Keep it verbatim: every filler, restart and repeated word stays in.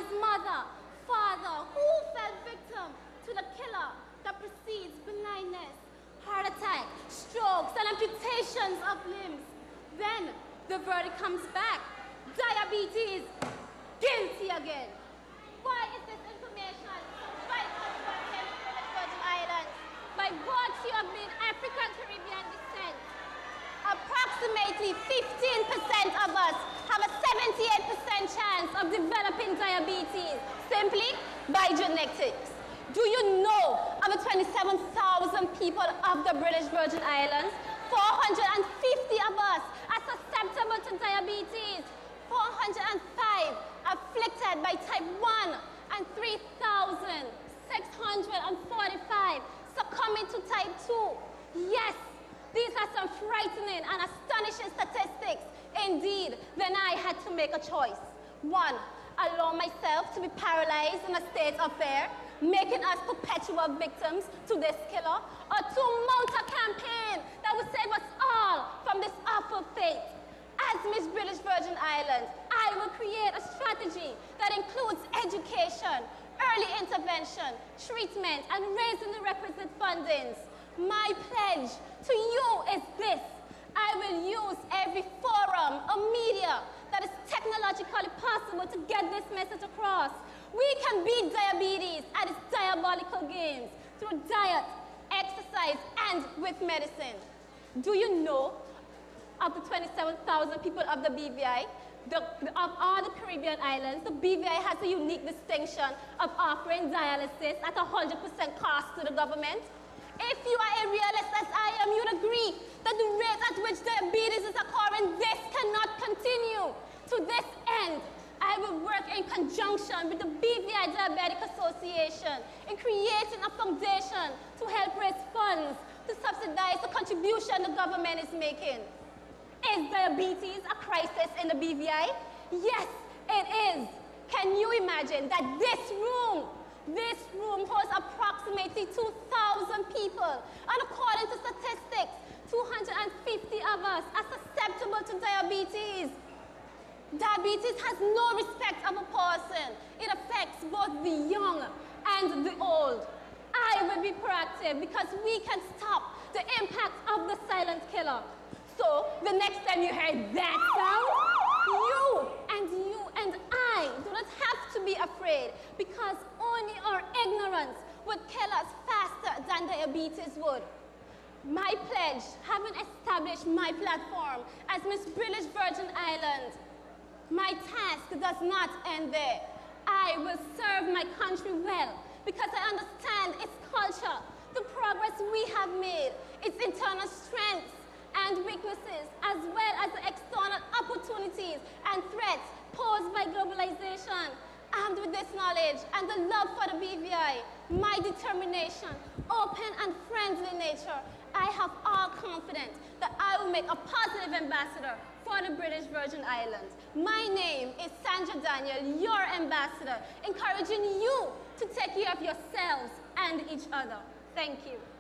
his mother, father, who fell victim to the killer that precedes blindness, heart attack, strokes, and amputations of limbs. Then the verdict comes back. Diabetes, guilty again. Why is this information so vital to our Virgin Islands? By virtue of being African Caribbean descent, approximately fifteen percent of us have a seventy-eight percent chance of developing diabetes simply by genetics. Do you know of the twenty-seven thousand people of the British Virgin Islands, four hundred fifty of us are susceptible to diabetes, four hundred five afflicted by type one, and three thousand six hundred forty-five succumbing to type two. Yes, these are some frightening and astonishing statistics. Indeed, then I had to make a choice. One, allow myself to be paralyzed in a state of fear, making us perpetual victims to this killer, or two, mount a campaign that would save us all from this awful fate. As Miss British Virgin Islands, I will create a strategy that includes education, early intervention, treatment, and raising the requisite fundings. My pledge to you is this: I will use every forum or media that is technologically possible to get this message across. We can beat diabetes at its diabolical games through diet, exercise, and with medicine. Do you know of the twenty-seven thousand people of the B V I, the, the, of all the Caribbean islands, the B V I has a unique distinction of offering dialysis at one hundred percent cost to the government? If you are a realist as I am, you'd agree that the rate at which diabetes is occurring, this cannot continue. To this end, I will work in conjunction with the B V I Diabetic Association in creating a foundation to help raise funds to subsidize the contribution the government is making. Is diabetes a crisis in the B V I? Yes, it is. Can you imagine that this room, this room holds approximately two thousand people, and according to statistics, two hundred fifty of us are susceptible to diabetes. Diabetes has no respect of a person. It affects both the young and the old. I will be proactive because we can stop the impact of the silent killer. So, the next time you hear that sound, you and you and I do not have to be afraid, because only our ignorance would kill us faster than diabetes would. My pledge, having established my platform as Miss British Virgin Islands, my task does not end there. I will serve my country well because I understand its culture, the progress we have made, its internal strengths and weaknesses, as well as the external opportunities and threats posed by globalization. Armed with this knowledge and the love for the B V I, my determination, open and friendly nature, I have all confidence that I will make a positive ambassador for the British Virgin Islands. My name is Sandra Daniel, your ambassador, encouraging you to take care of yourselves and each other. Thank you.